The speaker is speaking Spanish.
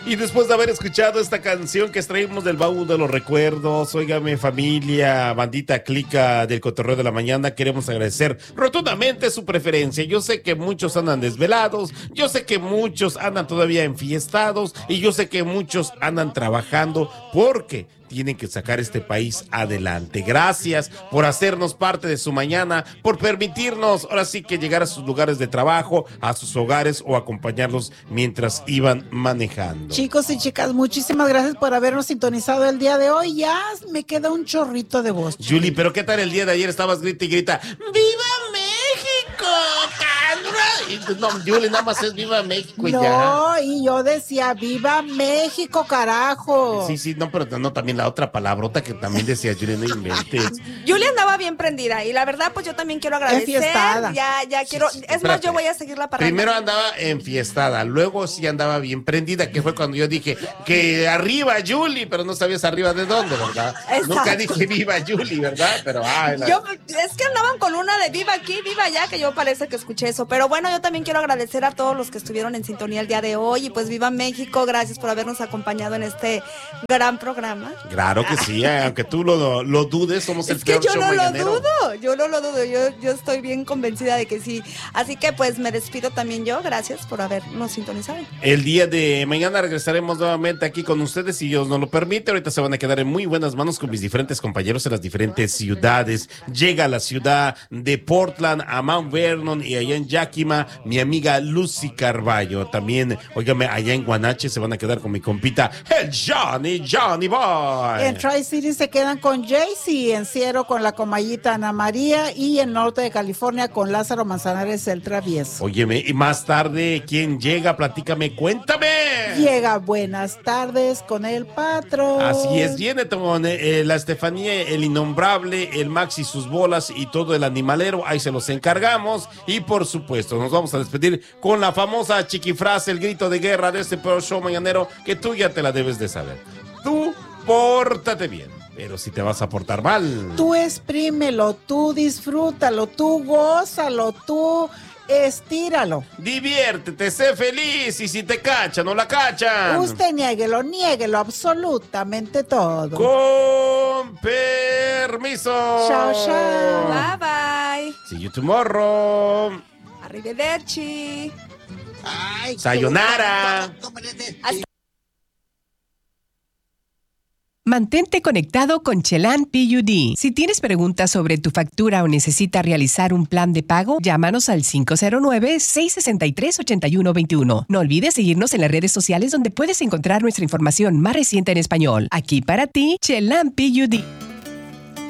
Y después de haber escuchado esta canción que extraímos del baúl de los recuerdos, óigame familia, bandita clica del Cotorreo de la Mañana, queremos agradecer rotundamente su preferencia. Yo sé que muchos andan desvelados, yo sé que muchos andan todavía enfiestados y yo sé que muchos andan trabajando porque tienen que sacar este país adelante. Gracias por hacernos parte de su mañana, por permitirnos ahora sí que llegar a sus lugares de trabajo, a sus hogares o acompañarlos mientras iban manejando. Chicos y chicas, muchísimas gracias por habernos sintonizado el día de hoy. Ya me queda un chorrito de voz. Julie, pero ¿qué tal el día de ayer? Estabas grita y grita, ¡Viva México! No, Julie, nada más es Viva México y ya. No, y yo decía, ¡Viva México, carajo! Sí, no, pero no, también la otra palabrota que también decía Julie, no inventes. Julie andaba bien prendida y la verdad, pues yo también quiero agradecer. Enfiestada. Ya quiero, Sí, es más, yo voy a seguir la parranda. Primero andaba enfiestada, luego sí andaba bien prendida, que fue cuando yo dije que arriba Julie, pero no sabías arriba de dónde, ¿verdad? Exacto. Nunca dije viva Julie, ¿verdad? Pero es que andaban con una de viva aquí, viva allá, que yo parece que escuché eso. Pero bueno, yo también quiero agradecer a todos los que estuvieron en sintonía el día de hoy. Y pues viva México, gracias por habernos acompañado en este gran programa. Claro que sí, aunque tú lo dudes, somos el peor show mañanero. Yo no lo dudo, yo estoy bien convencida de que sí. Así que pues me despido también yo, gracias por habernos sintonizado. El día de mañana regresaremos nuevamente aquí con ustedes, si Dios nos lo permite. Ahorita se van a quedar en muy buenas manos con mis diferentes compañeros en las diferentes ciudades. Llega a la ciudad de Portland, a Mount Vernon y allá en Yakima, mi amiga Lucy Carballo. También, óigame, allá en Guanache se van a quedar con mi compita, el Johnny Boy. En Tri-City se quedan con Jaycee, en Ciero con la Comayita Ana María y en Norte de California con Lázaro Manzanares el Travieso. Óyeme, y más tarde, ¿quién llega? Platícame, cuéntame. Llega Buenas tardes con el patrón. Así es, viene con la Estefanía, el Innombrable, el Max y sus bolas y todo el animalero, ahí se los encargamos. Y por supuesto, nos vamos a despedir con la famosa chiquifrase, el grito de guerra de este peor show mañanero, que tú ya te la debes de saber. Tú pórtate bien, pero si te vas a portar mal, tú exprímelo, tú disfrútalo, tú gózalo, tú estíralo. diviértete, sé feliz y si te cachan o la cachan, Usted niéguelo absolutamente todo. con permiso. Chao, chao. Bye bye. See you tomorrow. Arrivederci. Sayonara. Mantente conectado con Chelan PUD. Si tienes preguntas sobre tu factura o necesitas realizar un plan de pago, llámanos al 509-663-8121. No olvides seguirnos en las redes sociales donde puedes encontrar nuestra información más reciente en español. Aquí para ti, Chelan PUD.